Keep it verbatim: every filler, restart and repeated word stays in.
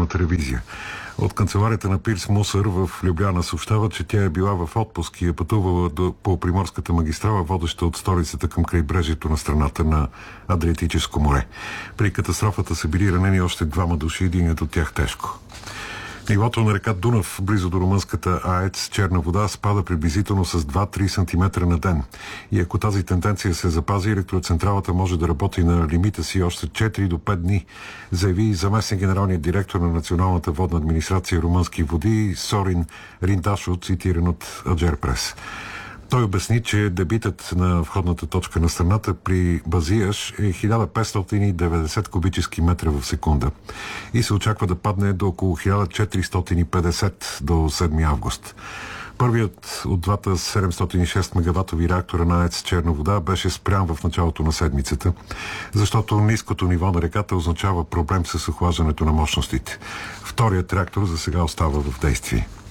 национална телевизия. От канцеларията на Пирс Мусър в Любляна съобщава, че тя е била в отпуск и е пътувала до, по Приморската магистрала, водеща от столицата към крайбрежието на страната на Адриатическо море. При катастрофата са били ранени още двама души, единият от тях тежко. Нивото на река Дунав, близо до румънската АЕЦ Черна вода, спада приблизително с два-три сантиметра на ден. И ако тази тенденция се запази, електроцентралата може да работи на лимита си още четири до пет дни, заяви заместник генералният директор на Националната водна администрация Румънски води Сорин Риндашо, цитиран от Аджерпрес. Той обясни, че дебитът на входната точка на страната при Базияш е хиляда петстотин и деветдесет кубически метра в секунда и се очаква да падне до около хиляда четиристотин и петдесет до седми август. Първият от двата седемстотин и шест мегаватови реактора на АЕЦ Черна вода беше спрян в началото на седмицата, защото ниското ниво на реката означава проблем с охлаждането на мощностите. Вторият реактор за сега остава в действие.